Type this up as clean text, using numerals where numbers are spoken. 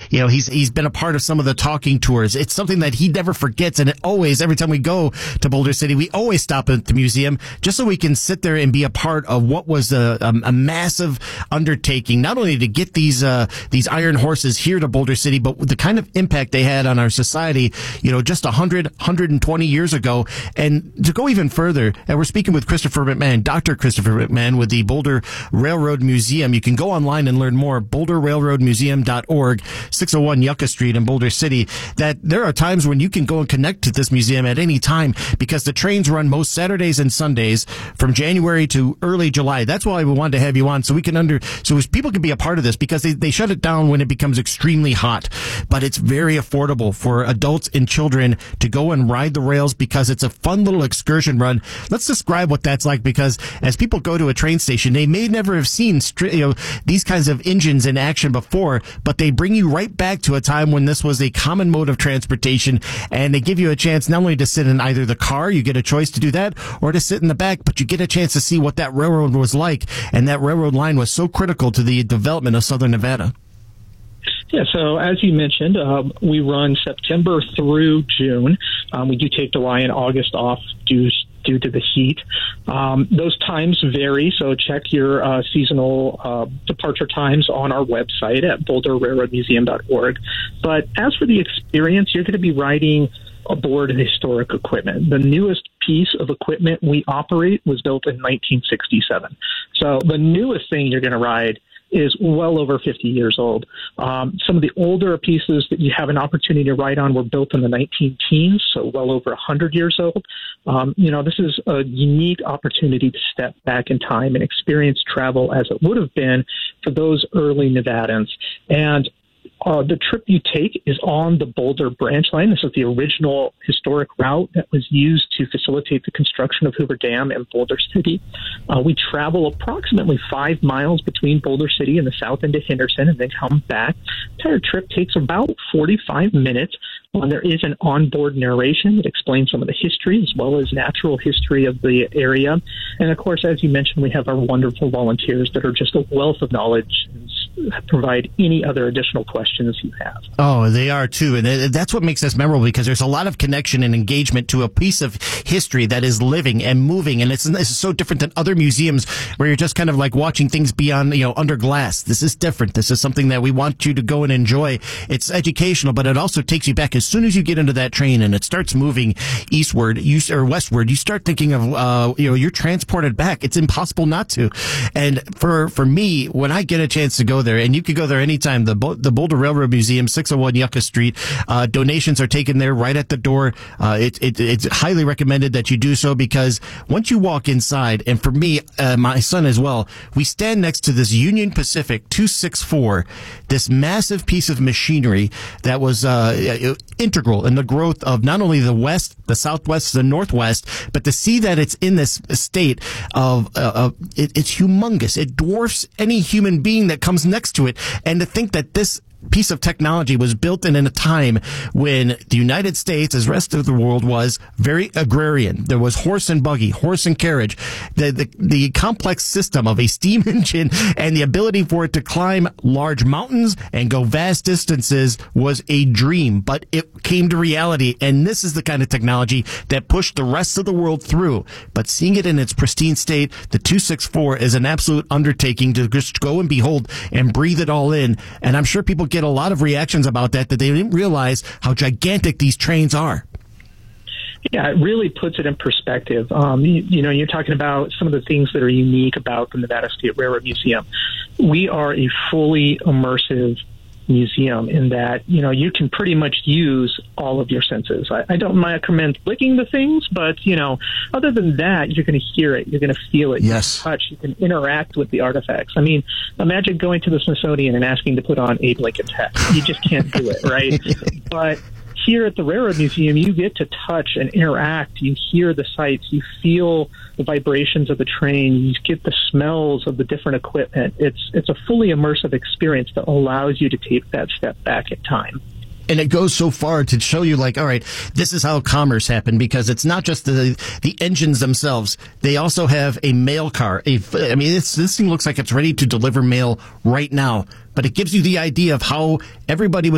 he's been a part of some of the talking tours. It's something that he never forgets, and every time we go to Boulder City, we always stop at the museum just so we can sit there and be a part of what was a massive undertaking, not only to get these iron horses here to Boulder City, but the kind of impact they had on our society, just 120 years ago. And to go even further, and we're speaking with Christopher McMahon, Dr. Christopher McMahon with the Boulder Railroad Museum. You can go online and learn more, boulderrailroadmuseum.org, 601 Yucca Street in Boulder City, that there are times when you can go and connect to this museum at any time because the trains run most Saturdays and Sundays from January to early July. That's why we wanted to have you on, so people can be a part of this, because they shut it down when it becomes extremely hot. But it's very affordable for adults and children to go and ride the rails because it's a fun little excursion run. Let's describe what that's like, because as people go to a train station, they may never have seen these kinds of engines in action before, but they bring you right back to a time when this was a common mode of transportation, and they give you a chance not only to sit in either the car, you get a choice to do that, or to sit in the back, but you get a chance to see what that railroad was like, and that railroad line was so critical to the development of Southern Nevada. Yeah, so as you mentioned, we run September through June. We do take July and August off due to the heat. Those times vary, so check your seasonal departure times on our website at boulderrailroadmuseum.org. But as for the experience, you're going to be riding aboard historic equipment. The newest piece of equipment we operate was built in 1967. So the newest thing you're going to ride is well over 50 years old. Some of the older pieces that you have an opportunity to ride on were built in the 19-teens, so well over 100 years old. This is a unique opportunity to step back in time and experience travel as it would have been for those early Nevadans. And the trip you take is on the Boulder Branch Line. This is the original historic route that was used to facilitate the construction of Hoover Dam and Boulder City. We travel approximately 5 miles between Boulder City and the south end of Henderson and then come back. The entire trip takes about 45 minutes. There is an onboard narration that explains some of the history as well as natural history of the area. And, of course, as you mentioned, we have our wonderful volunteers that are just a wealth of knowledge and provide any other additional questions you have. Oh, they are too. And that's what makes this memorable, because there's a lot of connection and engagement to a piece of history that is living and moving. And it's so different than other museums where you're just kind of like watching things beyond, under glass. This is different. This is something that we want you to go and enjoy. It's educational, but it also takes you back. As soon as you get into that train and it starts moving eastward or westward, you start thinking of, you're transported back. It's impossible not to. And for me, when I get a chance to go there, and you can go there anytime, the Boulder Railroad Museum, 601 Yucca Street, donations are taken there right at the door. It's highly recommended that you do so, because once you walk inside, and for me, my son as well, we stand next to this Union Pacific 264, this massive piece of machinery that was integral in the growth of not only the West, the Southwest, the Northwest, but to see that it's in this state of it's humongous. It dwarfs any human being that comes next to it. And to think that this piece of technology was built in a time when the United States, as the rest of the world, was very agrarian. There was horse and buggy, horse and carriage. The complex system of a steam engine and the ability for it to climb large mountains and go vast distances was a dream, but it came to reality. And this is the kind of technology that pushed the rest of the world through. But seeing it in its pristine state, the 264 is an absolute undertaking to just go and behold and breathe it all in. And I'm sure people get a lot of reactions about that they didn't realize how gigantic these trains are. Yeah, it really puts it in perspective. You're talking about some of the things that are unique about the Nevada State Railroad Museum. We are a fully immersive museum in that, you can pretty much use all of your senses. I don't recommend licking the things, but, other than that, you're going to hear it, you're going to feel it, yes. You can touch, you can interact with the artifacts. I mean, imagine going to the Smithsonian and asking to put on Abe Lincoln's hat. You just can't do it, right? But here at the Railroad Museum, you get to touch and interact. You hear the sights. You feel the vibrations of the train. You get the smells of the different equipment. It's a fully immersive experience that allows you to take that step back in time. And it goes so far to show you, like, all right, this is how commerce happened, because it's not just the engines themselves. They also have a mail car. This thing looks like it's ready to deliver mail right now. But it gives you the idea of how everybody